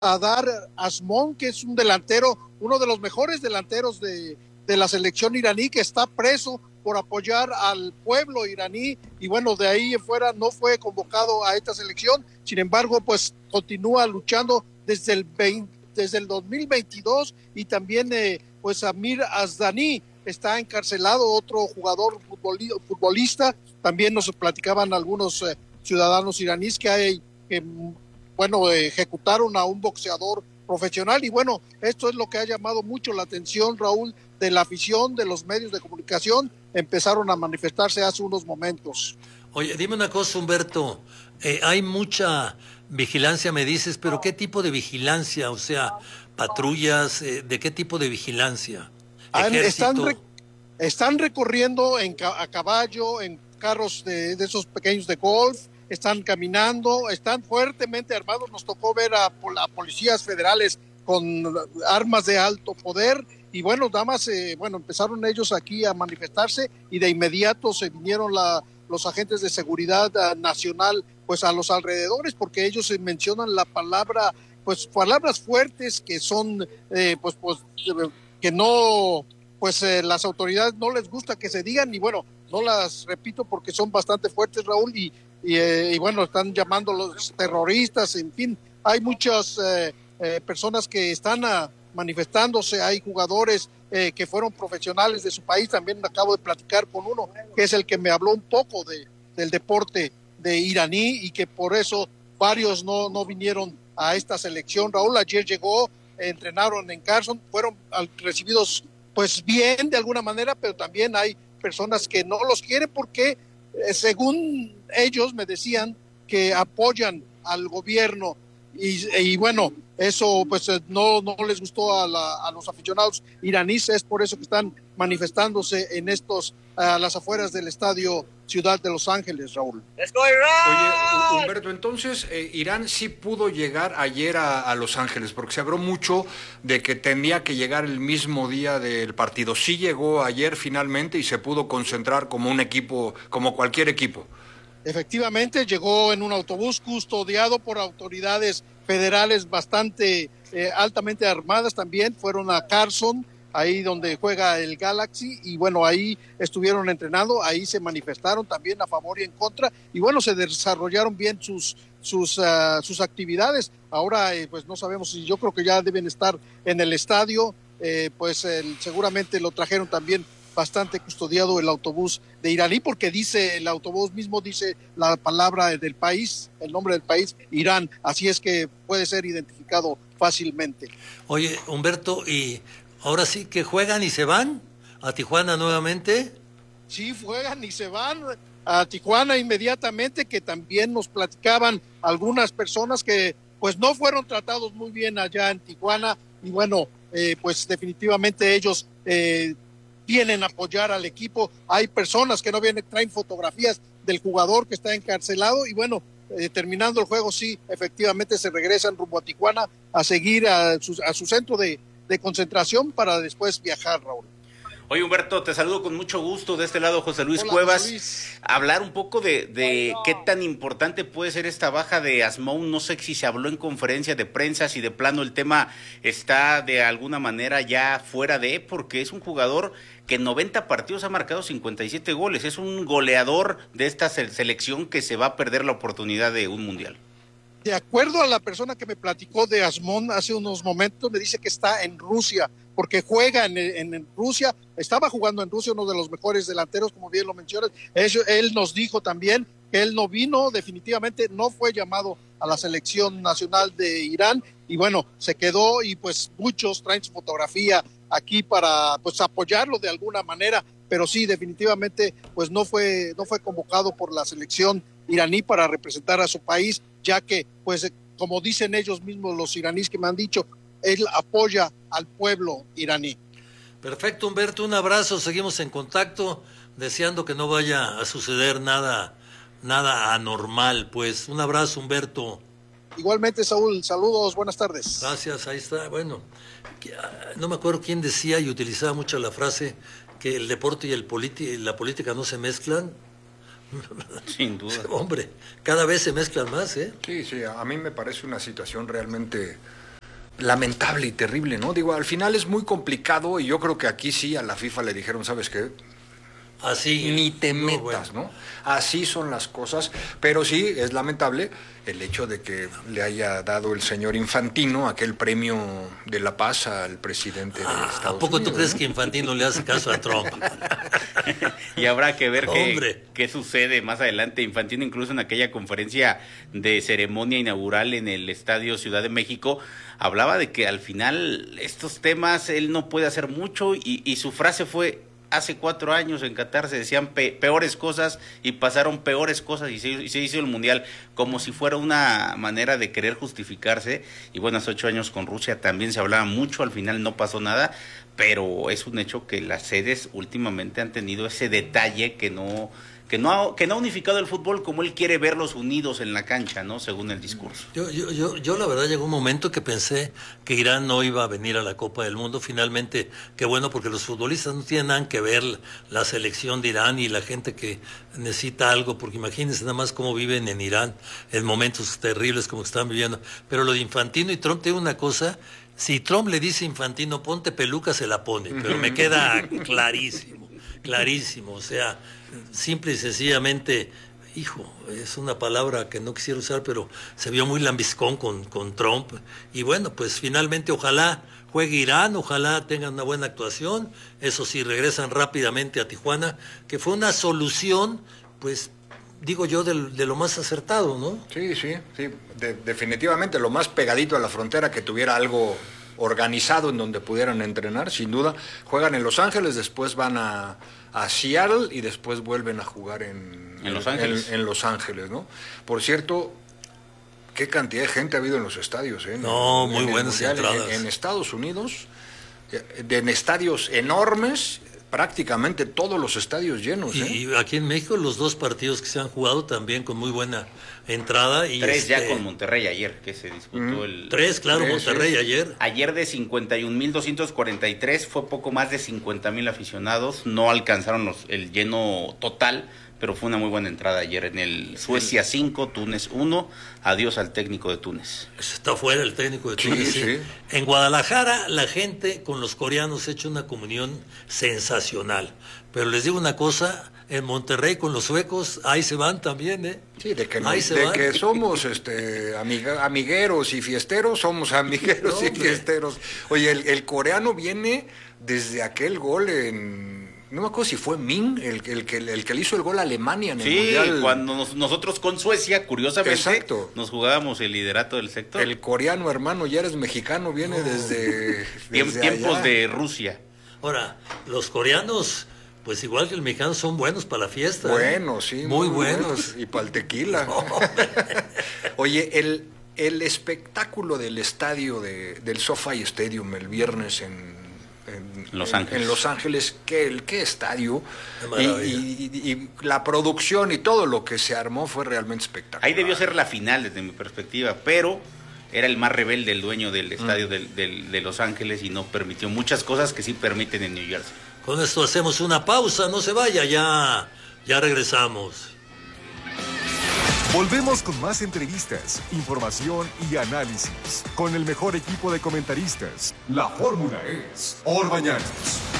Adar Asmon, que es un delantero, uno de los mejores delanteros de la selección iraní, que está preso por apoyar al pueblo iraní, y bueno, de ahí en fuera no fue convocado a esta selección. Sin embargo, pues continúa luchando desde el 2022, y también pues Amir Asdani está encarcelado, otro jugador futbolista. También nos platicaban algunos ciudadanos iraníes que hay que bueno, ejecutaron a un boxeador profesional. Y bueno, esto es lo que ha llamado mucho la atención, Raúl, de la afición, de los medios de comunicación. Empezaron a manifestarse hace unos momentos. Oye, dime una cosa, Humberto. Hay mucha vigilancia, me dices, pero ¿qué tipo de vigilancia? O sea, patrullas, ¿de qué tipo de vigilancia? Están, Ejército. están recorriendo a caballo, en carros de esos pequeños de golf, están caminando, están fuertemente armados. Nos tocó ver a policías federales con armas de alto poder. Y bueno, damas, bueno, empezaron ellos aquí a manifestarse, y de inmediato se vinieron los agentes de seguridad nacional pues a los alrededores, porque ellos mencionan la palabra, pues palabras fuertes que son que no, pues las autoridades no les gusta que se digan. Y bueno, no las repito porque son bastante fuertes, Raúl, y bueno, están llamando los terroristas. En fin, hay muchas personas que están manifestándose. Hay jugadores que fueron profesionales de su país. También acabo de platicar con uno que es el que me habló un poco del deporte de iraní, y que por eso varios no vinieron a esta selección. Raúl, ayer llegó, entrenaron en Carson, fueron recibidos pues bien de alguna manera, pero también hay personas que no los quieren porque según ellos me decían que apoyan al gobierno, y bueno, eso pues no les gustó a los aficionados iraníes. Es por eso que están manifestándose en a las afueras del estadio Ciudad de Los Ángeles, Raúl. Oye, Humberto, entonces Irán sí pudo llegar ayer a Los Ángeles, porque se habló mucho de que tenía que llegar el mismo día del partido. Sí llegó ayer finalmente y se pudo concentrar como un equipo, como cualquier equipo. Efectivamente, llegó en un autobús custodiado por autoridades federales bastante altamente armadas. También fueron a Carson, ahí donde juega el Galaxy, y bueno, ahí estuvieron entrenando, ahí se manifestaron también a favor y en contra, y bueno, se desarrollaron bien sus actividades. Ahora, pues no sabemos si, yo creo que ya deben estar en el estadio. Pues seguramente lo trajeron también bastante custodiado el autobús de iraní, porque dice, el autobús mismo dice la palabra del país, el nombre del país, Irán, así es que puede ser identificado fácilmente. Oye, Humberto, ¿y ahora sí que juegan y se van a Tijuana nuevamente? Sí, juegan y se van a Tijuana inmediatamente, que también nos platicaban algunas personas que pues no fueron tratados muy bien allá en Tijuana. Y bueno, pues definitivamente ellos vienen a apoyar al equipo. Hay personas que no vienen, traen fotografías del jugador que está encarcelado, y bueno, terminando el juego, sí, efectivamente se regresan rumbo a Tijuana a seguir a su centro de concentración para después viajar, Raúl. Oye, Humberto, te saludo con mucho gusto. De este lado, José Luis Hola, Cuevas. José Luis. Hablar un poco de qué tan importante puede ser esta baja de Asmon. No sé si se habló en conferencia de prensa, si de plano el tema está de alguna manera ya fuera porque es un jugador que en 90 partidos ha marcado 57 goles. Es un goleador de esta selección que se va a perder la oportunidad de un mundial. De acuerdo a la persona que me platicó de Asmon hace unos momentos, me dice que está en Rusia, porque juega en Rusia. Estaba jugando en Rusia, uno de los mejores delanteros, como bien lo mencionas. Él nos dijo también que él no vino, definitivamente no fue llamado a la selección nacional de Irán, y bueno, se quedó, y pues muchos traen su fotografía aquí para pues apoyarlo de alguna manera, pero sí, definitivamente pues no fue convocado por la selección iraní para representar a su país, ya que pues como dicen ellos mismos, los iraníes que me han dicho, él apoya al pueblo iraní. Perfecto, Humberto, un abrazo, seguimos en contacto, deseando que no vaya a suceder nada anormal, pues. Un abrazo, Humberto. Igualmente, Saúl, saludos, buenas tardes. Gracias, ahí está. Bueno, no me acuerdo quién decía y utilizaba mucho la frase que el deporte y la política no se mezclan. Sin duda. Hombre, cada vez se mezclan más, ¿eh? Sí, a mí me parece una situación realmente lamentable y terrible, ¿no? Digo, al final es muy complicado y yo creo que aquí sí a la FIFA le dijeron, ¿sabes qué? Así. Ni te metas, ¿no? Así son las cosas, pero sí es lamentable el hecho de que le haya dado el señor Infantino aquel premio de la paz al presidente de Estados Unidos. ¿A poco tú crees ¿no? que Infantino le hace caso a Trump? Y habrá que ver Hombre. qué sucede más adelante. Infantino incluso en aquella conferencia de ceremonia inaugural en el Estadio Ciudad de México hablaba de que al final estos temas él no puede hacer mucho y su frase fue: hace 4 años en Qatar se decían peores cosas y pasaron peores cosas y se hizo el Mundial, como si fuera una manera de querer justificarse. Y bueno, hace 8 años con Rusia también se hablaba mucho, al final no pasó nada, pero es un hecho que las sedes últimamente han tenido ese detalle que no ha unificado el fútbol como él quiere verlos unidos en la cancha, ¿no? Según el discurso. Yo la verdad llegó un momento que pensé que Irán no iba a venir a la Copa del Mundo. Finalmente, qué bueno, porque los futbolistas no tienen nada que ver la selección de Irán y la gente que necesita algo, porque imagínense nada más cómo viven en Irán en momentos terribles como que están viviendo. Pero lo de Infantino y Trump tiene una cosa: si Trump le dice a Infantino, ponte peluca, se la pone, pero me queda clarísimo, o sea, simple y sencillamente, hijo, es una palabra que no quisiera usar, pero se vio muy lambiscón con Trump, y bueno, pues finalmente ojalá juegue Irán, ojalá tengan una buena actuación, eso sí, regresan rápidamente a Tijuana, que fue una solución, pues, digo yo, de lo más acertado, ¿no? Sí, definitivamente lo más pegadito a la frontera, que tuviera algo organizado en donde pudieran entrenar, sin duda. Juegan en Los Ángeles, después van a Seattle y después vuelven a jugar en Los Ángeles. En Los Ángeles, ¿no? Por cierto, qué cantidad de gente ha habido en los estadios, ¿eh? No, muy buenas entradas. En Estados Unidos, en estadios enormes, prácticamente todos los estadios llenos, ¿eh? Y aquí en México los 2 partidos que se han jugado también con muy buena entrada. Y 3 ya con Monterrey ayer, que se disputó el... 3, claro, Monterrey ayer. Ayer de 51,243, fue poco más de 50,000 aficionados, no alcanzaron el lleno total, pero fue una muy buena entrada ayer en el Suecia 5, Túnez 1, adiós al técnico de Túnez. Está fuera el técnico de Túnez. Sí. En Guadalajara la gente con los coreanos ha hecho una comunión sensacional, pero les digo una cosa, en Monterrey con los suecos, ahí se van también, ¿eh? Sí, de que somos amigueros y fiesteros, somos amigueros y fiesteros. Oye, el coreano viene desde aquel gol no me acuerdo si fue Min el que le hizo el gol a Alemania en el Mundial. Sí, cuando nosotros con Suecia, curiosamente, exacto, nos jugábamos el liderato del sector. El coreano, hermano, ya eres mexicano, viene desde tiempos allá. De Rusia. Ahora, los coreanos, pues igual que el mexicano, son buenos para la fiesta. Buenos, sí. Muy buenos. Y para el tequila. No. Oye, el espectáculo del estadio del SoFi Stadium el viernes en Los Ángeles. En Los Ángeles, qué estadio. Y la producción y todo lo que se armó fue realmente espectacular. Ahí debió ser la final desde mi perspectiva, pero era el más rebelde el dueño del estadio de Los Ángeles y no permitió muchas cosas que sí permiten en New Jersey. Con esto hacemos una pausa, no se vaya, ya regresamos. Volvemos con más entrevistas, información y análisis con el mejor equipo de comentaristas. La fórmula es Orbañanos.